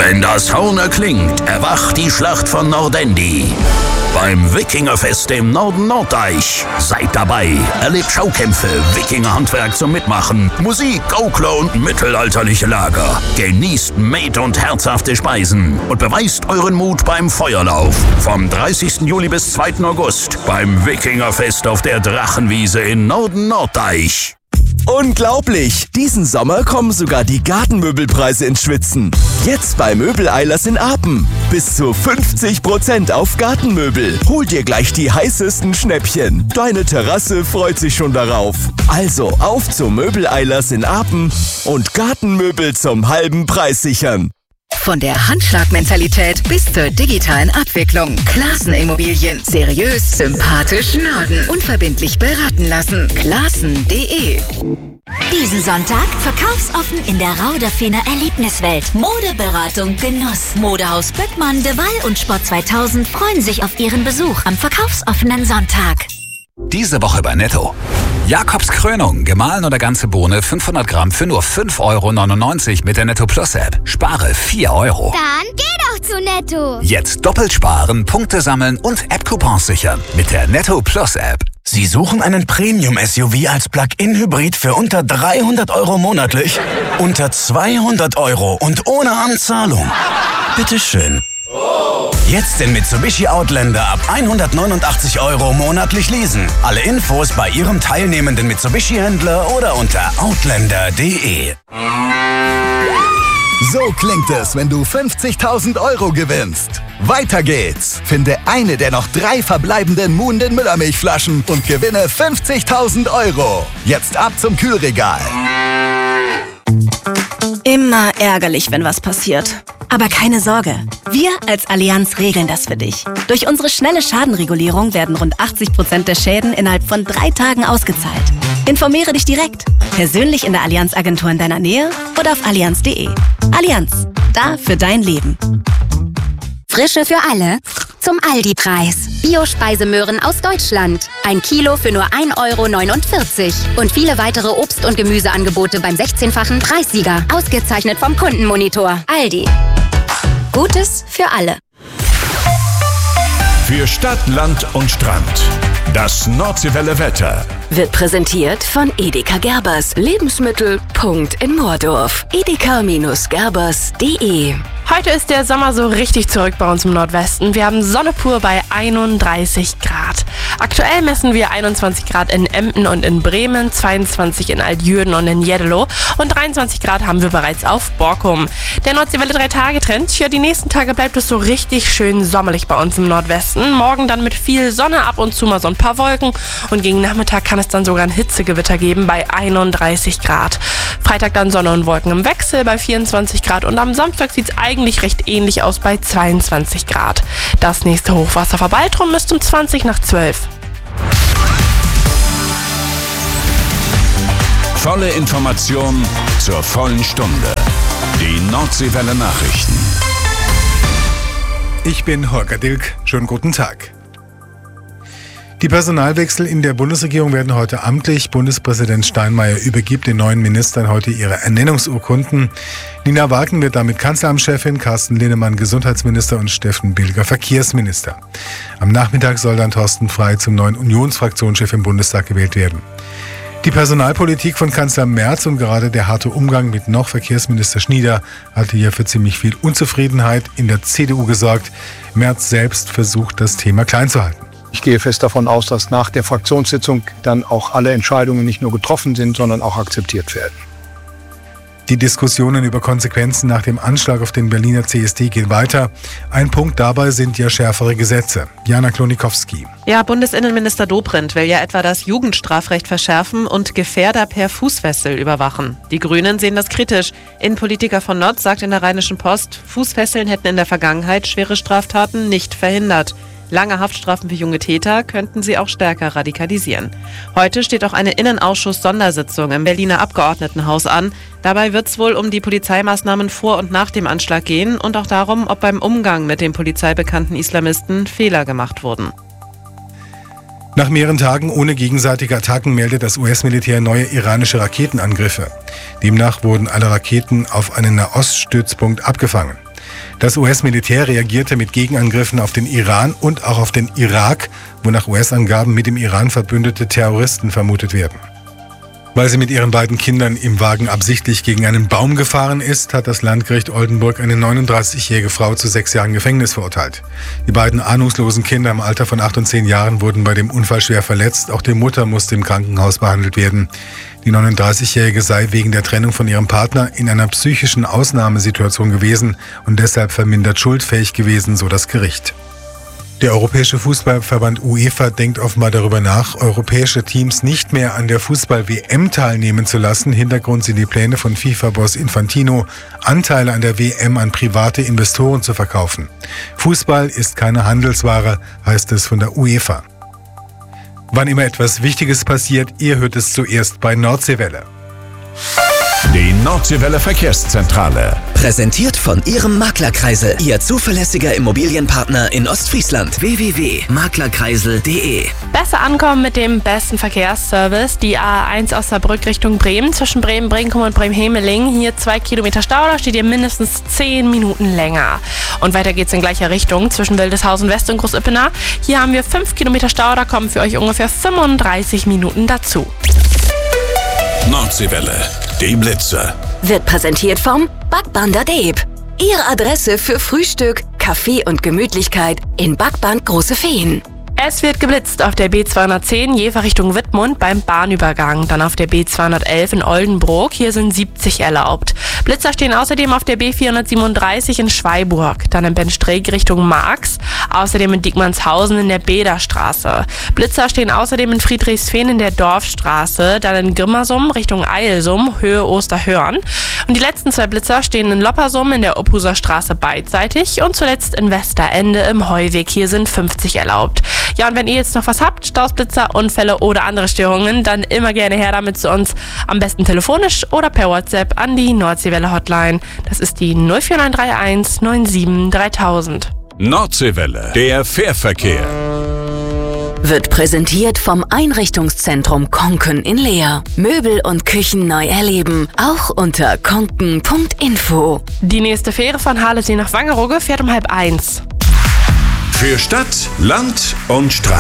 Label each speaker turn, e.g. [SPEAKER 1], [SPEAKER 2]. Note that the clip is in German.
[SPEAKER 1] Wenn das Horn erklingt, erwacht die Schlacht von Nordendi. Beim Wikingerfest im Norden Norddeich. Seid dabei, erlebt Schaukämpfe, Wikingerhandwerk zum Mitmachen, Musik, Gaukler und mittelalterliche Lager. Genießt Met- und herzhafte Speisen und beweist euren Mut beim Feuerlauf. Vom 30. Juli bis 2. August beim Wikingerfest auf der Drachenwiese in Norden Norddeich.
[SPEAKER 2] Unglaublich! Diesen Sommer kommen sogar die Gartenmöbelpreise ins Schwitzen. Jetzt bei Möbel-Eilers in Apen. Bis zu 50% auf Gartenmöbel. Hol dir gleich die heißesten Schnäppchen. Deine Terrasse freut sich schon darauf. Also auf zu Möbel-Eilers in Apen und Gartenmöbel zum halben Preis sichern.
[SPEAKER 3] Von der Handschlagmentalität bis zur digitalen Abwicklung. Classen Immobilien. Seriös, sympathisch, Norden. Unverbindlich beraten lassen. Classen.de.
[SPEAKER 4] Diesen Sonntag verkaufsoffen in der Rauderfener Erlebniswelt. Modeberatung, Genuss. Modehaus Böckmann, De Waal und Sport 2000 freuen sich auf ihren Besuch am verkaufsoffenen Sonntag.
[SPEAKER 5] Diese Woche bei Netto. Jakobs Krönung, gemahlen oder ganze Bohne, 500 Gramm für nur 5,99 € mit der Netto Plus App. Spare 4 €.
[SPEAKER 6] Dann geh doch zu Netto.
[SPEAKER 5] Jetzt doppelt sparen, Punkte sammeln und App-Coupons sichern mit der Netto Plus App.
[SPEAKER 7] Sie suchen einen Premium-SUV als Plug-in-Hybrid für unter 300 € monatlich? Unter 200 € und ohne Anzahlung? Bitteschön. Jetzt den Mitsubishi Outlander ab 189 € monatlich leasen. Alle Infos bei Ihrem teilnehmenden Mitsubishi-Händler oder unter outlander.de.
[SPEAKER 8] So klingt es, wenn du 50.000 € gewinnst. Weiter geht's. Finde eine der noch 3 verbleibenden Muhnden Müllermilchflaschen und gewinne 50.000 €. Jetzt ab zum Kühlregal.
[SPEAKER 9] Immer ärgerlich, wenn was passiert. Aber keine Sorge, wir als Allianz regeln das für dich. Durch unsere schnelle Schadenregulierung werden rund 80% der Schäden innerhalb von 3 Tagen ausgezahlt. Informiere dich direkt, persönlich in der Allianz-Agentur in deiner Nähe oder auf allianz.de. Allianz, da für dein Leben.
[SPEAKER 10] Frische für alle zum Aldi-Preis. Bio-Speisemöhren aus Deutschland. 1 Kilo für nur 1,49 € Und viele weitere Obst- und Gemüseangebote beim 16-fachen Preissieger. Ausgezeichnet vom Kundenmonitor. Aldi. Gutes für alle.
[SPEAKER 11] Für Stadt, Land und Strand. Das Nordseewelle Wetter
[SPEAKER 3] Wird präsentiert von Edeka Gerbers. Lebensmittel. Punkt in Moordorf. edeka-gerbers.de.
[SPEAKER 12] Heute ist der Sommer so richtig zurück bei uns im Nordwesten. Wir haben Sonne pur bei 31 Grad. Aktuell messen wir 21 Grad in Emden und in Bremen, 22 in Altjürden und in Jeddelo und 23 Grad haben wir bereits auf Borkum. Der Nordseewelle 3-Tage-Trend, ja, die nächsten Tage bleibt es so richtig schön sommerlich bei uns im Nordwesten. Morgen dann mit viel Sonne, ab und zu mal so ein paar Wolken und gegen Nachmittag kann es dann sogar ein Hitzegewitter geben bei 31 Grad. Freitag dann Sonne und Wolken im Wechsel bei 24 Grad und am Samstag sieht es eigentlich recht ähnlich aus bei 22 Grad. Das nächste Hochwasser vor Baltrum ist um 20 nach 12.
[SPEAKER 11] Volle Information zur vollen Stunde. Die Nordseewelle Nachrichten.
[SPEAKER 13] Ich bin Holger Dilk. Schönen guten Tag. Die Personalwechsel in der Bundesregierung werden heute amtlich. Bundespräsident Steinmeier übergibt den neuen Ministern heute ihre Ernennungsurkunden. Nina Wagen wird damit Kanzleramtschefin, Carsten Linnemann Gesundheitsminister und Steffen Bilger Verkehrsminister. Am Nachmittag soll dann Thorsten Frey zum neuen Unionsfraktionschef im Bundestag gewählt werden. Die Personalpolitik von Kanzler Merz und gerade der harte Umgang mit noch Verkehrsminister Schnieder hatte hier für ziemlich viel Unzufriedenheit in der CDU gesorgt. Merz selbst versucht, das Thema klein zu halten.
[SPEAKER 14] Ich gehe fest davon aus, dass nach der Fraktionssitzung dann auch alle Entscheidungen nicht nur getroffen sind, sondern auch akzeptiert werden.
[SPEAKER 13] Die Diskussionen über Konsequenzen nach dem Anschlag auf den Berliner CSD gehen weiter. Ein Punkt dabei sind ja schärfere Gesetze. Jana Klonikowski.
[SPEAKER 15] Ja, Bundesinnenminister Dobrindt will ja etwa das Jugendstrafrecht verschärfen und Gefährder per Fußfessel überwachen. Die Grünen sehen das kritisch. Innenpolitiker von Notz sagt in der Rheinischen Post, Fußfesseln hätten in der Vergangenheit schwere Straftaten nicht verhindert. Lange Haftstrafen für junge Täter könnten sie auch stärker radikalisieren. Heute steht auch eine Innenausschuss-Sondersitzung im Berliner Abgeordnetenhaus an. Dabei wird es wohl um die Polizeimaßnahmen vor und nach dem Anschlag gehen und auch darum, ob beim Umgang mit den polizeibekannten Islamisten Fehler gemacht wurden.
[SPEAKER 13] Nach mehreren Tagen ohne gegenseitige Attacken meldet das US-Militär neue iranische Raketenangriffe. Demnach wurden alle Raketen auf einen Nahoststützpunkt abgefangen. Das US-Militär reagierte mit Gegenangriffen auf den Iran und auch auf den Irak, wo nach US-Angaben mit dem Iran verbündete Terroristen vermutet werden. Weil sie mit ihren beiden Kindern im Wagen absichtlich gegen einen Baum gefahren ist, hat das Landgericht Oldenburg eine 39-jährige Frau zu 6 Jahren Gefängnis verurteilt. Die beiden ahnungslosen Kinder im Alter von 8 und 10 Jahren wurden bei dem Unfall schwer verletzt. Auch die Mutter musste im Krankenhaus behandelt werden. Die 39-jährige sei wegen der Trennung von ihrem Partner in einer psychischen Ausnahmesituation gewesen und deshalb vermindert schuldfähig gewesen, so das Gericht. Der Europäische Fußballverband UEFA denkt offenbar darüber nach, europäische Teams nicht mehr an der Fußball-WM teilnehmen zu lassen. Hintergrund sind die Pläne von FIFA-Boss Infantino, Anteile an der WM an private Investoren zu verkaufen. Fußball ist keine Handelsware, heißt es von der UEFA. Wann immer etwas Wichtiges passiert, ihr hört es zuerst bei Nordseewelle.
[SPEAKER 11] Die Nordseewelle Verkehrszentrale.
[SPEAKER 2] Präsentiert von Ihrem Maklerkreisel, Ihr zuverlässiger Immobilienpartner in Ostfriesland. www.maklerkreisel.de.
[SPEAKER 12] Besser ankommen mit dem besten Verkehrsservice. Die A1 aus Saarbrück Richtung Bremen. Zwischen Bremen-Brinkum und Bremen-Hemeling. Hier 2 Kilometer Stau, da steht ihr mindestens 10 Minuten länger. Und weiter geht's in gleicher Richtung zwischen Wildeshausen West und Großippener. Hier haben wir 5 Kilometer Stau, da kommen für euch ungefähr 35 Minuten dazu.
[SPEAKER 11] Nordseewelle, die Blitzer.
[SPEAKER 3] Wird präsentiert vom Backband Deep. Ihre Adresse für Frühstück, Kaffee und Gemütlichkeit in Backband Große Feen.
[SPEAKER 12] Es wird geblitzt auf der B210 Jever Richtung Wittmund beim Bahnübergang. Dann auf der B211 in Oldenburg. Hier sind 70 erlaubt. Blitzer stehen außerdem auf der B437 in Schweiburg. Dann in Benstreek Richtung Marx. Außerdem in Diekmannshausen in der Bederstraße. Blitzer stehen außerdem in Friedrichsfehn in der Dorfstraße. Dann in Grimmersum Richtung Eilsum, Höhe Osterhörn. Und die letzten 2 Blitzer stehen in Loppersum in der Ophuser Straße beidseitig. Und zuletzt in Westerende im Heuweg. Hier sind 50 erlaubt. Ja, und wenn ihr jetzt noch was habt, Staus, Blitzer, Unfälle oder andere Störungen, dann immer gerne her damit zu uns. Am besten telefonisch oder per WhatsApp an die Nordseewelle Hotline. Das ist die 04931 97 3000.
[SPEAKER 11] Nordseewelle, der Fährverkehr.
[SPEAKER 3] Wird präsentiert vom Einrichtungszentrum Konken in Leer. Möbel und Küchen neu erleben. Auch unter konken.info.
[SPEAKER 12] Die nächste Fähre von Halesee nach Wangerooge fährt um 12:30.
[SPEAKER 11] Für Stadt, Land und Strand.